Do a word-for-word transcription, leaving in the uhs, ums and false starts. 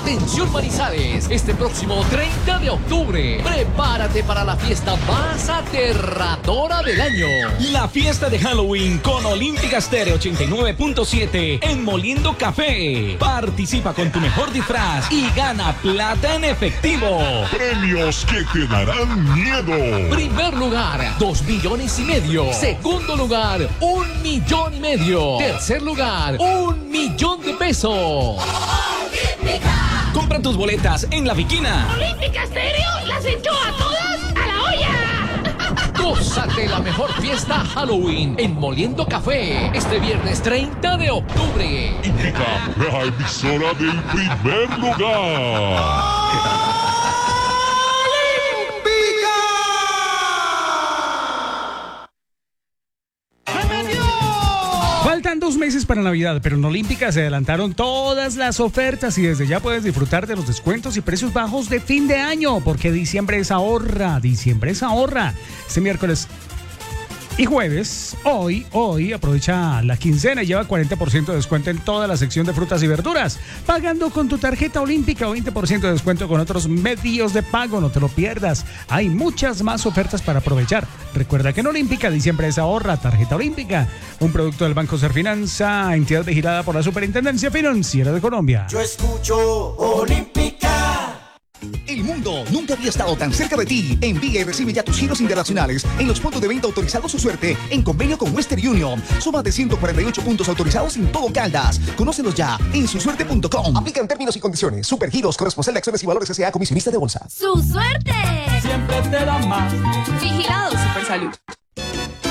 Atención Manizales, este próximo treinta de octubre, prepárate para la fiesta más aterradora del año. La fiesta de Halloween con Olímpica Stereo ochenta y nueve punto siete en Moliendo Café. Participa con tu mejor disfraz y gana plata en efectivo. Premios que te darán miedo. Primer lugar, dos millones y medio. Segundo lugar, un millón y medio. Tercer lugar, un millón de pesos. Olímpica. Compra tus boletas en La Viquina. Olímpica Stereo las echó a todas a la olla. Gózate la mejor fiesta Halloween en Moliendo Café este viernes treinta de octubre. Indica la emisora del primer lugar. Faltan dos meses para Navidad, pero en Olímpica se adelantaron todas las ofertas y desde ya puedes disfrutar de los descuentos y precios bajos de fin de año, porque diciembre es ahorra, diciembre es ahorra. Este miércoles y jueves, hoy, hoy, aprovecha la quincena y lleva cuarenta por ciento de descuento en toda la sección de frutas y verduras. Pagando con tu tarjeta Olímpica o veinte por ciento de descuento con otros medios de pago, no te lo pierdas. Hay muchas más ofertas para aprovechar. Recuerda que en Olímpica diciembre es ahorra, tarjeta Olímpica, un producto del Banco Serfinanza, entidad vigilada por la Superintendencia Financiera de Colombia. Yo escucho Olímpica. El mundo nunca había estado tan cerca de ti. Envía y recibe ya tus giros internacionales en los puntos de venta autorizados Su Suerte en convenio con Western Union. Son más de ciento cuarenta y ocho puntos autorizados en todo Caldas. Conócelos ya en su suerte punto com. Aplican términos y condiciones. Supergiros, corresponsal de acciones y valores S A, comisionista de bolsa. ¡Su suerte! Siempre te da más. Vigilado Supersalud.